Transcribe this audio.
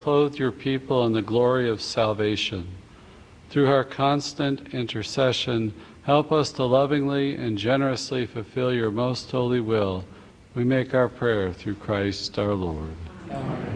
clothe your people in the glory of salvation. Through our constant intercession, help us to lovingly and generously fulfill your most holy will. We make our prayer through Christ our Lord. Amen.